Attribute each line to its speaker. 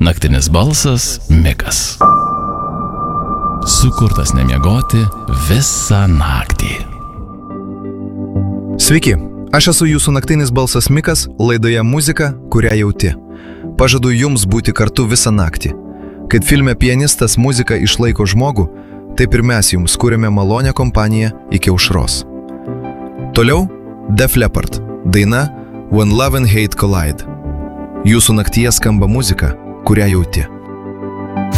Speaker 1: naktinis balsas Mikas. Sukurtas nemiegoti visą naktį.
Speaker 2: Sveiki, aš esu jūsų naktinis balsas Mikas, laidoje Muzika, kurią jauti. Pažadu jums būti kartu visą naktį. Kaip filme Pianistas muzika išlaiko žmogų, taip ir mes jums kuriame malonę kompaniją iki aušros. Toliau Def Leppard, daina When Love and Hate Collide. Jūsų naktyje skamba muzika, kurią jauti.